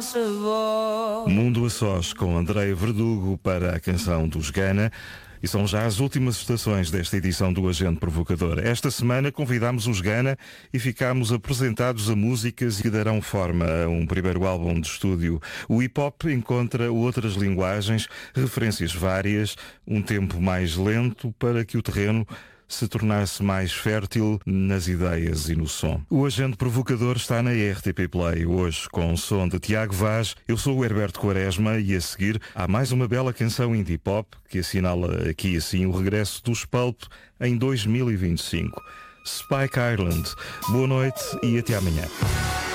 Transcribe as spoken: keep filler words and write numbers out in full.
Mundo a Sós com André Verdugo para a canção dos Gana. E são já as últimas estações desta edição do Agente Provocador. Esta semana convidámos os Gana e ficámos apresentados a músicas que darão forma a um primeiro álbum de estúdio. O hip-hop encontra outras linguagens, referências várias, um tempo mais lento para que o terreno se tornasse mais fértil nas ideias e no som. O Agente Provocador está na R T P Play, hoje com o som de Tiago Vaz. Eu sou o Herberto Quaresma e a seguir há mais uma bela canção indie pop que assinala aqui assim o regresso dos Pulp em dois mil e vinte e cinco. Spike Ireland. Boa noite e até amanhã.